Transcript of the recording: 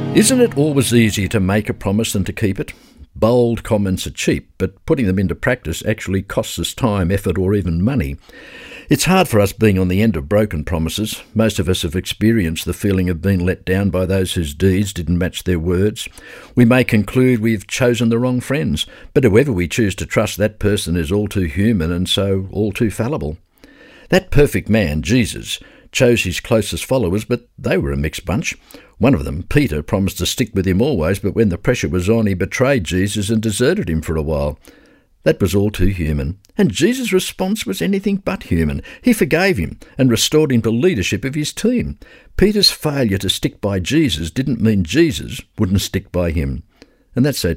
Isn't it always easier to make a promise than to keep it? Bold comments are cheap, but putting them into practice actually costs us time, effort, or even money. It's hard for us being on the end of broken promises. Most of us have experienced the feeling of being let down by those whose deeds didn't match their words. We may conclude we've chosen the wrong friends, but whoever we choose to trust, that person is all too human and so all too fallible. That perfect man, Jesus, chose his closest followers, but they were a mixed bunch. One of them, Peter, promised to stick with him always, but when the pressure was on, he betrayed Jesus and deserted him for a while. That was all too human. And Jesus' response was anything but human. He forgave him and restored him to leadership of his team. Peter's failure to stick by Jesus didn't mean Jesus wouldn't stick by him. And that's so